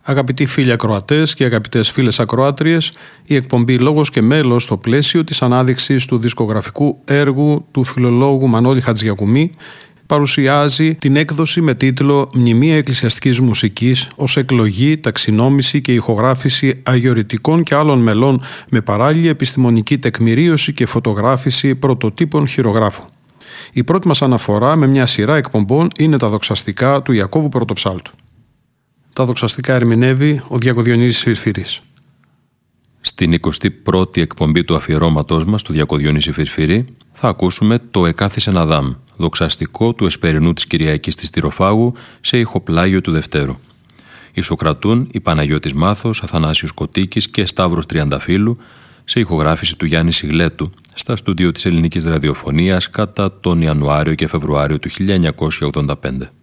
Αγαπητοί φίλοι ακροατές και αγαπητές φίλες ακροάτριες, η εκπομπή «Λόγος και μέλος» στο πλαίσιο της ανάδειξης του δισκογραφικού έργου του φιλολόγου Μανώλη Χατζηγιακουμί παρουσιάζει την έκδοση με τίτλο «Μνημεία εκκλησιαστικής μουσικής» ως εκλογή, ταξινόμηση και ηχογράφηση αγιορητικών και άλλων μελών με παράλληλη επιστημονική τεκμηρίωση και φωτογράφηση πρωτοτύπων χειρογράφου. Η πρώτη μας αναφορά με μια σειρά εκπομπών είναι τα δοξαστικά του Ιακώβου Πρωτοψάλτου. Τα δοξαστικά ερμηνεύει ο Διακοδιονύσης Φυρφυρής. Στην 21η εκπομπή του αφιερώματός μας του Διακοδιονύση Φυρφυρή θα ακούσουμε το «Εκάθισεν Αδάμ», δοξαστικό του Εσπερινού της Κυριακής της Τυροφάγου σε ηχοπλάγιο του Δευτέρου. Ισοκρατούν η Παναγιώτης Μάθος, Αθανάσιος Κωτίκης και Σταύρος Τριανταφύλου σε ηχογράφηση του Γιάννη Σιγλέτου στα στούντιο της Ελληνικής Ραδιοφωνίας κατά τον Ιανουάριο και Φεβρουάριο του 1985.